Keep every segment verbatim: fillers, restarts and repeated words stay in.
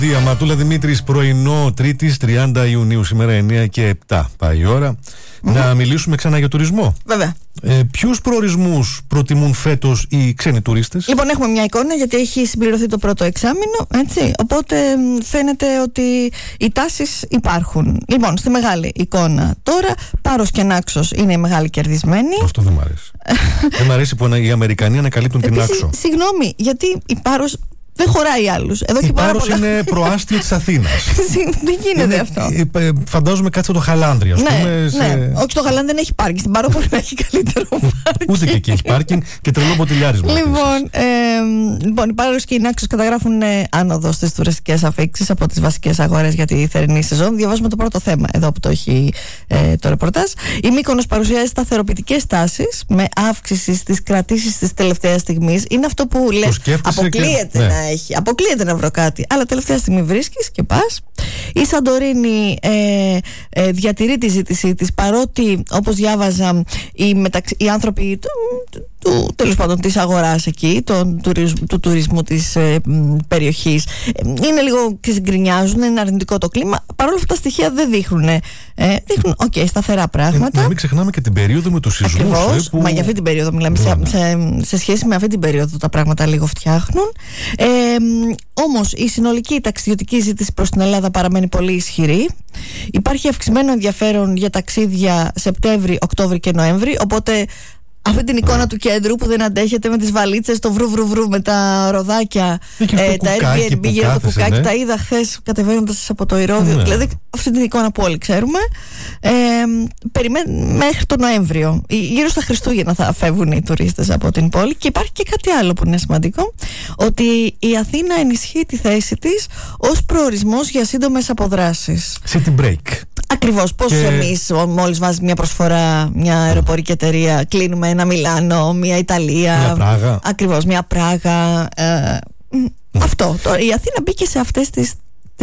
Ματούλα Δημήτρης, πρωινό Τρίτης τριάντα Ιουνίου, σήμερα εννιά και επτά πάει η ώρα. Mm-hmm. Να μιλήσουμε ξανά για τουρισμό. Βέβαια. Ε, ποιους προορισμούς προτιμούν φέτος οι ξένοι τουρίστες? Λοιπόν, έχουμε μια εικόνα γιατί έχει συμπληρωθεί το πρώτο εξάμηνο, έτσι. Οπότε φαίνεται ότι οι τάσεις υπάρχουν. Λοιπόν, στη μεγάλη εικόνα τώρα, Πάρος και Νάξος είναι οι μεγάλοι κερδισμένοι. Αυτό δεν μ' αρέσει. Δεν μ' αρέσει που οι Αμερικανοί ανακαλύπτουν την Νάξο. Συγγνώμη, γιατί η Πάρος δεν χωράει άλλους. Εδώ η Πάρος πολλά... είναι προάστιο της Αθήνας. Δεν γίνεται είναι, αυτό. Φαντάζομαι κάτσε το Χαλάνδρια. Ναι, πούμε, σε... ναι. Όχι, το Χαλάνδρια δεν έχει πάρκινγκ. Στην Πάρο μπορεί να έχει καλύτερο πάρκινγκ. Ούτε και εκεί έχει πάρκινγκ και τρελό ποτηλιάρισμα. Λοιπόν, ε, λοιπόν, οι Πάρος και οι Νάξος καταγράφουν ε, άνοδο στις τουριστικές αφήξεις από τις βασικές αγορές για τη θερινή σεζόν. Διαβάζουμε το πρώτο θέμα εδώ που το έχει ε, το ρεπορτάζ. Η Μύκονος παρουσιάζει σταθεροποιητικές τάσεις με αύξηση στις κρατήσεις της τελευταίας στιγμής. Είναι αυτό που λες, αποκλείεται και... να ναι. έχει. Αποκλείεται να βρω κάτι. Αλλά τελευταία στιγμή βρίσκεις και πας. Η Σαντορίνη ε, ε, διατηρεί τη ζήτησή της, παρότι όπως διάβαζα οι, μεταξύ, οι άνθρωποι του, του, τέλος πάντων της αγοράς εκεί, τον, τουρισμ, του τουρισμού της ε, περιοχής ε, είναι λίγο και συγκρινιάζουν, είναι αρνητικό το κλίμα. Παρόλα αυτά τα στοιχεία δεν δείχνουν ε, δείχνουν okay, σταθερά πράγματα. Ε, να μην ξεχνάμε και την περίοδο με τους σεισμούς. Ακριβώς, ε, που... μα για αυτή την περίοδο μιλάμε. Σε, σε, σε σχέση με αυτή την περίοδο τα πράγματα λίγο φτιάχνουν. Ε, όμως η συνολική ταξιδιωτική ζήτηση προς την Ελλάδα παραμένει πολύ ισχυρή. Υπάρχει αυξημένο ενδιαφέρον για ταξίδια Σεπτέμβρη, Οκτώβρη και Νοέμβρη. Οπότε αυτή την εικόνα του κέντρου που δεν αντέχεται με τις βαλίτσες, το βρου βρου βρου με τα ροδάκια, ε, τα Airbnb γύρω το κουκάκι, ναι. Τα είδα χθες κατεβαίνοντας από το Ηρώδειο. Ναι. Δηλαδή αυτή την εικόνα που όλοι ξέρουμε. Ε, περιμένουμε μέχρι τον Νοέμβριο. Γύρω στα Χριστούγεννα θα φεύγουν οι τουρίστες από την πόλη. Και υπάρχει και κάτι άλλο που είναι σημαντικό, ότι η Αθήνα ενισχύει τη θέση της ως προορισμός για σύντομες αποδράσεις. City break. Ακριβώς. Πώς και... εμείς μόλις βάζεις μια προσφορά, μια αεροπορική εταιρεία, κλείνουμε ένα Μιλάνο, μια Ιταλία. Μια Πράγα. Ακριβώς, μια Πράγα. Ε, αυτό. Τώρα, η Αθήνα μπήκε σε αυτές τις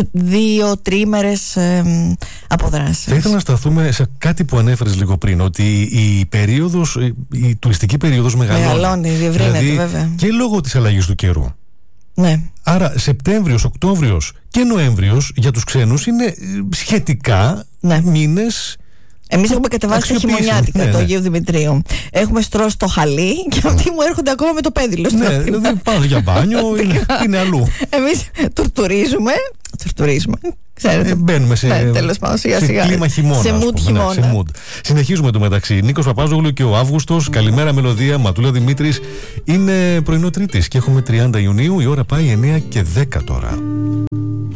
δύο τρίμερες ε, αποδράσεις. Θα ήθελα να σταθούμε σε κάτι που ανέφερες λίγο πριν, ότι η περίοδος, η, η τουριστική περίοδος μεγαλώνει. Μεγαλώνει, διευρύνεται, δηλαδή, βέβαια. Και λόγω της αλλαγής του καιρού. Ναι. Άρα Σεπτέμβριος, Οκτώβριος και Νοέμβριος για τους ξένους είναι σχετικά ναι. μήνες. Εμείς έχουμε κατεβάσει τα χειμωνιάτικα, ναι, το Αγίου ναι. Δημητρίου. Έχουμε στρώσει το χαλί και αυτοί μου έρχονται ακόμα με το πέδιλο. Ναι, δηλαδή πάνε για μπάνιο, είναι, είναι αλλού. Εμείς τουρτουρίζουμε. Τουρτουρίζουμε. Ξέρετε. Ε, μπαίνουμε σε, ναι, τέλος πάντων, σιγά, σε σιγά. κλίμα χειμώνα. Σε mood χειμώνα. Ναι, σε mood. Συνεχίζουμε το μεταξύ. Νίκος Παπάζογλου και ο Αύγουστος. Καλημέρα, Μελωδία. Ματούλα Δημήτρης. Είναι πρωινό Τρίτης και έχουμε τριάντα Ιουνίου. Η ώρα πάει εννιά και δέκα τώρα.